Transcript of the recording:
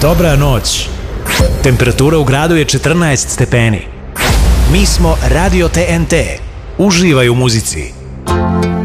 Dobra noć. Temperatura u gradu je 14 stepeni. Mi smo Radio TNT. Uživaj u muzici.